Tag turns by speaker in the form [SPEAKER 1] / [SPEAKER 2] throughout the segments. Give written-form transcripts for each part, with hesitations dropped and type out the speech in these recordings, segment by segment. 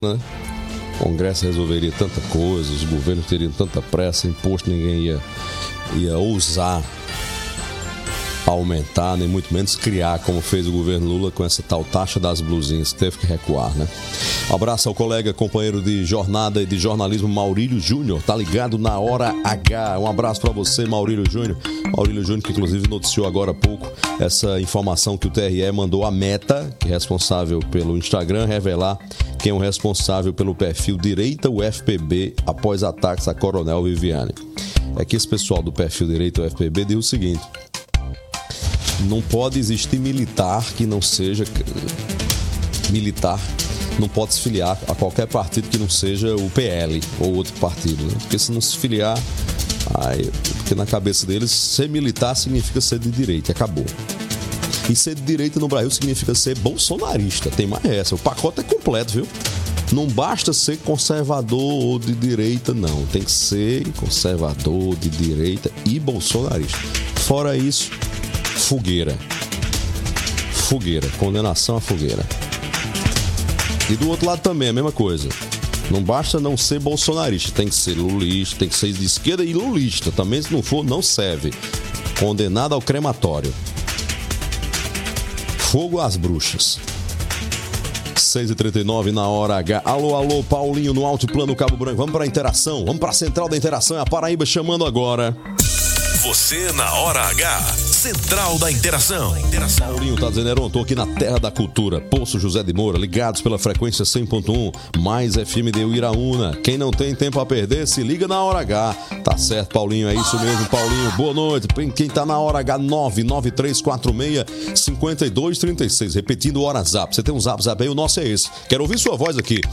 [SPEAKER 1] né? O Congresso resolveria tanta coisa, os governos teriam tanta pressa, imposto ninguém ia ousar aumentar, nem muito menos criar, como fez o governo Lula com essa tal taxa das blusinhas, teve que recuar, né? Um abraço ao colega, companheiro de jornada e de jornalismo, Maurílio Júnior, tá ligado na Hora H. Um abraço pra você, Maurílio Júnior. Maurílio Júnior, que inclusive noticiou agora há pouco essa informação que o TRE mandou à Meta, que é responsável pelo Instagram, revelar quem é o responsável pelo perfil Direita UFPB após ataques a Coronel Viviane. É que esse pessoal do perfil Direita UFPB diz o seguinte: não pode existir militar que não seja militar, não pode se filiar a qualquer partido que não seja o PL ou outro partido, né? Porque se não se filiar, porque na cabeça deles ser militar significa ser de direita, acabou. E ser de direita no Brasil significa ser bolsonarista, tem mais essa, o pacote é completo, viu? Não basta ser conservador ou de direita, não, tem que ser conservador, de direita e bolsonarista. Fora isso, fogueira, condenação à fogueira. E do outro lado também a mesma coisa. Não basta não ser bolsonarista, tem que ser lulista, tem que ser de esquerda e lulista. Também, se não for, não serve. Condenado ao crematório. Fogo às bruxas. 6h39 na Hora H. Alô, Paulinho no Altiplano Cabo Branco. Vamos para a interação, vamos para a central da interação. É a Paraíba chamando agora.
[SPEAKER 2] Você na Hora H, Central da Interação.
[SPEAKER 1] Paulinho tá dizendo, Heron, tô aqui na terra da cultura, Poço José de Moura, ligados pela frequência 100.1, mais FM de Uiraúna. Quem não tem tempo a perder, se liga na Hora H. Tá certo, Paulinho, é isso mesmo, Paulinho. Boa noite. Quem tá na Hora H, 99346-5236. Repetindo o Hora Zap. Você tem um zap aí, o nosso é esse. Quero ouvir sua voz aqui.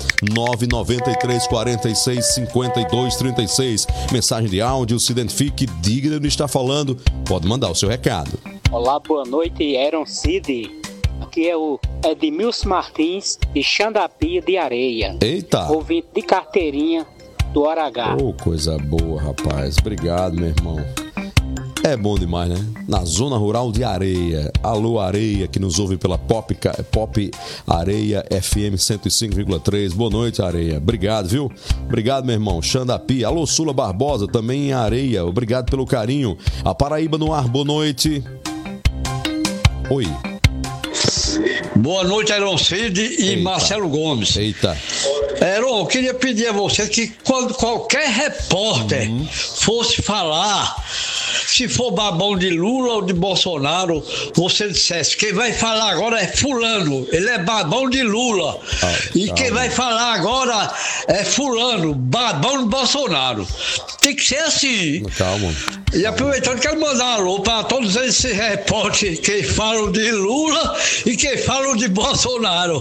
[SPEAKER 1] 99346-5236. Mensagem de áudio, se identifique, diga de onde está falando. Pode mandar o seu recado.
[SPEAKER 3] Olá, boa noite, Heron Cid. Aqui é o Edmilson Martins, de Xandapia de Areia.
[SPEAKER 1] Eita!
[SPEAKER 3] Ouvinte de carteirinha do Hora H.
[SPEAKER 1] Oh, coisa boa, rapaz. Obrigado, meu irmão. É bom demais, né? Na zona rural de Areia. Alô, Areia, que nos ouve pela Pop Areia FM 105,3. Boa noite, Areia. Obrigado, viu? Obrigado, meu irmão. Xandapi. Alô, Sula Barbosa, também em Areia. Obrigado pelo carinho. A Paraíba no ar. Boa noite. Oi.
[SPEAKER 4] Boa noite, Heron Cid e
[SPEAKER 1] Eita.
[SPEAKER 4] Marcelo Gomes.
[SPEAKER 1] Eita.
[SPEAKER 4] Heron, eu queria pedir a você que quando qualquer repórter fosse falar, se for babão de Lula ou de Bolsonaro, você dissesse, quem vai falar agora é fulano, ele é babão de Lula. Quem vai falar agora é fulano, babão de Bolsonaro. Tem que ser assim.
[SPEAKER 1] Calma.
[SPEAKER 4] E aproveitando, quero mandar um alô para todos esses repórteres que falam de Lula e que falam de Bolsonaro.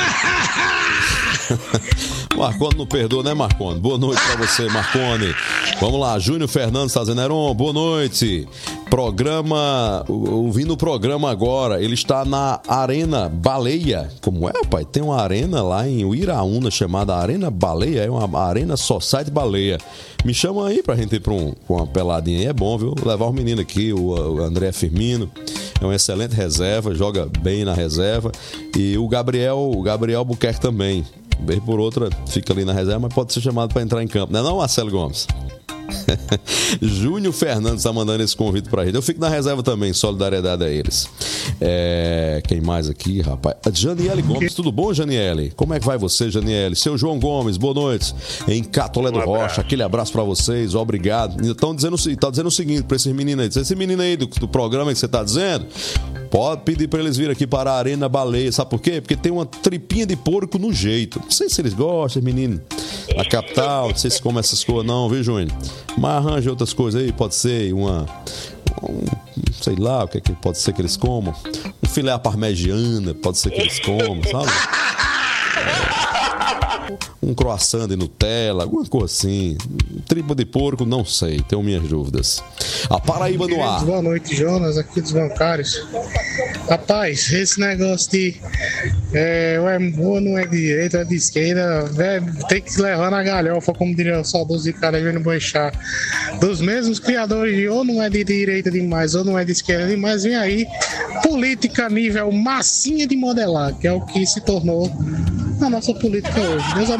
[SPEAKER 1] Marconi não perdoa, né, Marconi? Boa noite pra você, Marconi. Vamos lá, Júnior Fernandes tá dizendo, Heron, boa noite. Ouvindo o programa agora, ele está na Arena Baleia. Como é, pai? Tem uma arena lá em Uiraúna chamada Arena Baleia, é uma Arena Society Baleia. Me chama aí pra gente ir pra uma peladinha aí, é bom, viu? Levar os meninos aqui, o André Firmino, é uma excelente reserva, joga bem na reserva. E o Gabriel Buquerque também. Vez por outra, fica ali na reserva, mas pode ser chamado para entrar em campo. Não é não, Marcelo Gomes? Júnior Fernandes tá mandando esse convite pra gente. Eu fico na reserva também, solidariedade a eles. Quem mais aqui, rapaz? Janiele Gomes, tudo bom, Janiele? Como é que vai você, Janiele? Seu João Gomes, boa noite. Em Catolé do Rocha, aquele abraço pra vocês, obrigado. Estão dizendo o seguinte pra esses meninos aí. Esse menino aí do programa que você tá dizendo, pode pedir pra eles virem aqui para a Arena Baleia. Sabe por quê? Porque tem uma tripinha de porco no jeito. Não sei se eles gostam, menino. Na capital, não sei se comem essas coisas não, viu, Júnior? Mas arranja outras coisas aí, pode ser sei lá o que pode ser que eles comam. Um filé à parmegiana, pode ser que eles comam, sabe? Um croissant de Nutella, alguma coisa assim. Tripa de porco, não sei, tenho minhas dúvidas. A Paraíba no ar.
[SPEAKER 5] Boa noite, Jonas, aqui dos bancários. Rapaz, esse negócio de ou não é de direita, é de esquerda, tem que se levar na galhofa, como diria o saudoso Ricardo Júnior Boechat. Dos mesmos criadores de ou não é de direita demais, ou não é de esquerda demais, vem aí política a nível massinha de modelar, que é o que se tornou na nossa política hoje. Deus